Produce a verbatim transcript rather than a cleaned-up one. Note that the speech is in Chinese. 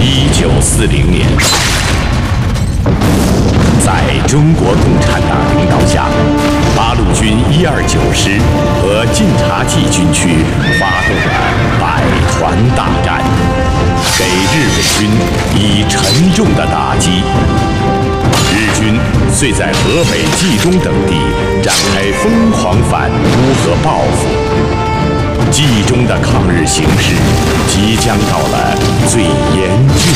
一九四零年，在中国共产党领导下，八路军一二九师和晋察冀军区发动了百团大战，给日本军以沉重的打击。日军遂在河北、冀中等地展开疯狂反扑和报复。冀中的抗日形势即将到了最严峻